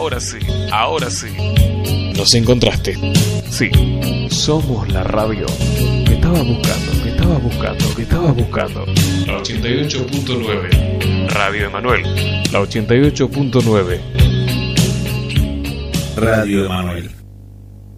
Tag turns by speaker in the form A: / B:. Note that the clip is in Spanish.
A: Ahora sí, ahora sí.
B: Nos encontraste.
A: Sí, somos la radio que estabas buscando.
B: La 88.9.
A: Radio Emanuel, la 88.9.
C: Radio Emanuel.